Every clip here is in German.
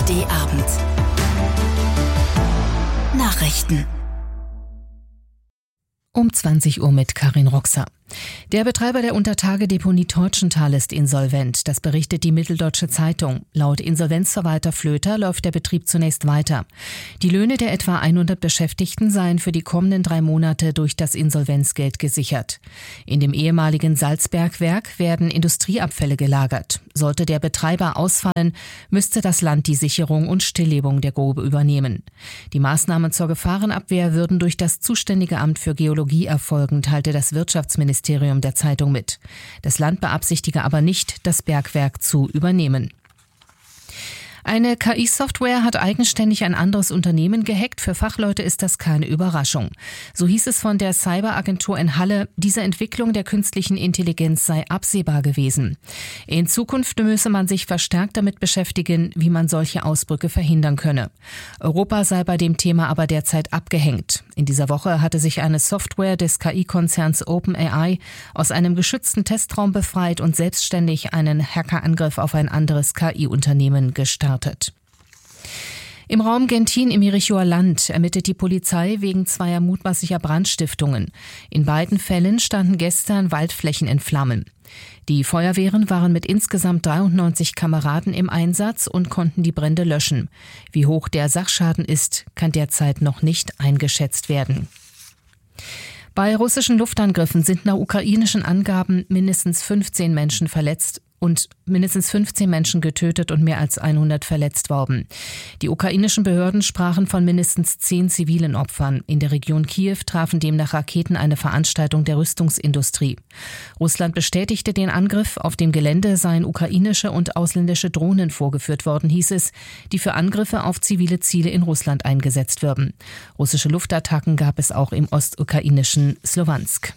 ARD-Abend. Nachrichten. Um 20 Uhr mit Karin Roxer. Der Betreiber der Untertagedeponie Teutschenthal ist insolvent. Das berichtet die Mitteldeutsche Zeitung. Laut Insolvenzverwalter Flöter läuft der Betrieb zunächst weiter. Die Löhne der etwa 100 Beschäftigten seien für die kommenden 3 Monate durch das Insolvenzgeld gesichert. In dem ehemaligen Salzbergwerk werden Industrieabfälle gelagert. Sollte der Betreiber ausfallen, müsste das Land die Sicherung und Stilllebung der Grube übernehmen. Die Maßnahmen zur Gefahrenabwehr würden durch das zuständige Amt für Geologie erfolgen, teilte das Wirtschaftsministerium der Zeitung mit. Das Land beabsichtige aber nicht, das Bergwerk zu übernehmen. Eine KI-Software hat eigenständig ein anderes Unternehmen gehackt. Für Fachleute ist das keine Überraschung. So hieß es von der Cyberagentur in Halle, diese Entwicklung der künstlichen Intelligenz sei absehbar gewesen. In Zukunft müsse man sich verstärkt damit beschäftigen, wie man solche Ausbrüche verhindern könne. Europa sei bei dem Thema aber derzeit abgehängt. In dieser Woche hatte sich eine Software des KI-Konzerns OpenAI aus einem geschützten Testraum befreit und selbstständig einen Hackerangriff auf ein anderes KI-Unternehmen gestartet. Im Raum Gentin im Jerichoer Land ermittelt die Polizei wegen 2 mutmaßlicher Brandstiftungen. In beiden Fällen standen gestern Waldflächen in Flammen. Die Feuerwehren waren mit insgesamt 93 Kameraden im Einsatz und konnten die Brände löschen. Wie hoch der Sachschaden ist, kann derzeit noch nicht eingeschätzt werden. Bei russischen Luftangriffen sind nach ukrainischen Angaben mindestens 15 Menschen verletzt und mindestens 15 Menschen getötet und mehr als 100 verletzt worden. Die ukrainischen Behörden sprachen von mindestens 10 zivilen Opfern. In der Region Kiew trafen demnach Raketen eine Veranstaltung der Rüstungsindustrie. Russland bestätigte den Angriff. Auf dem Gelände seien ukrainische und ausländische Drohnen vorgeführt worden, hieß es, die für Angriffe auf zivile Ziele in Russland eingesetzt würden. Russische Luftattacken gab es auch im ostukrainischen Slowansk.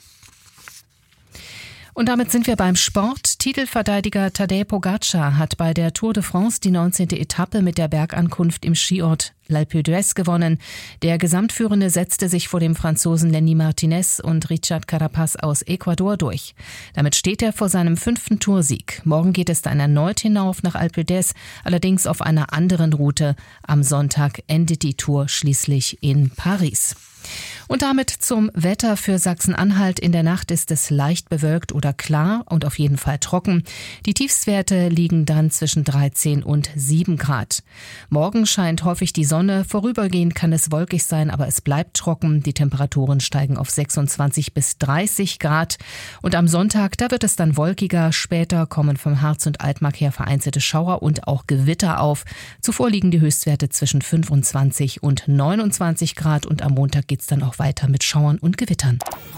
Und damit sind wir beim Sport. Titelverteidiger Tadej Pogačar hat bei der Tour de France die 19. Etappe mit der Bergankunft im Skiort L'Alpe d'Huez gewonnen. Der Gesamtführende setzte sich vor dem Franzosen Lenny Martinez und Richard Carapaz aus Ecuador durch. Damit steht er vor seinem 5. Toursieg. Morgen geht es dann erneut hinauf nach Alpe d'Huez, allerdings auf einer anderen Route. Am Sonntag endet die Tour schließlich in Paris. Und damit zum Wetter für Sachsen-Anhalt. In der Nacht ist es leicht bewölkt oder klar und auf jeden Fall trocken. Die Tiefstwerte liegen dann zwischen 13 und 7 Grad. Morgen scheint häufig die Sonne. Vorübergehend kann es wolkig sein, aber es bleibt trocken. Die Temperaturen steigen auf 26 bis 30 Grad. Und am Sonntag, da wird es dann wolkiger. Später kommen vom Harz und Altmark her vereinzelte Schauer und auch Gewitter auf. Zuvor liegen die Höchstwerte zwischen 25 und 29 Grad. Und am Montag geht's dann auch weiter mit Schauern und Gewittern.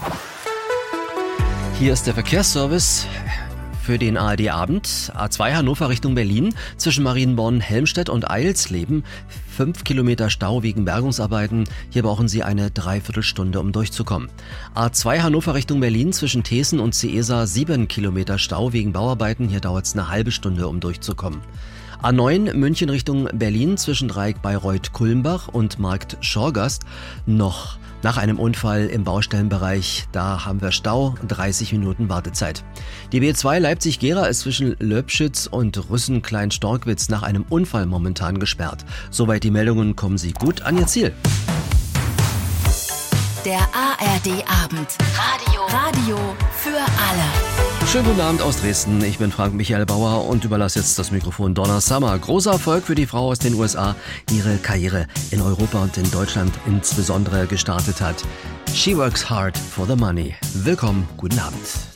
Hier ist der Verkehrsservice für den ARD-Abend. A2 Hannover Richtung Berlin zwischen Marienborn, Helmstedt und Eilsleben. 5 Kilometer Stau wegen Bergungsarbeiten. Hier brauchen Sie eine Dreiviertelstunde, um durchzukommen. A2 Hannover Richtung Berlin zwischen Thesen und Ciesa. 7 Kilometer Stau wegen Bauarbeiten. Hier dauert es eine halbe Stunde, um durchzukommen. A9 München Richtung Berlin zwischen Dreieck Bayreuth-Kulmbach und Markt Schorgast. Noch nach einem Unfall im Baustellenbereich, da haben wir Stau, 30 Minuten Wartezeit. Die B2 Leipzig-Gera ist zwischen Löbschütz und Rüssen-Klein-Storkwitz nach einem Unfall momentan gesperrt. Soweit die Meldungen, kommen Sie gut an Ihr Ziel. Der ARD-Abend. Radio für alle. Schönen guten Abend aus Dresden. Ich bin Frank Michael Bauer und überlasse jetzt das Mikrofon Donna Summer. Großer Erfolg für die Frau aus den USA, die ihre Karriere in Europa und in Deutschland insbesondere gestartet hat. She works hard for the money. Willkommen, guten Abend.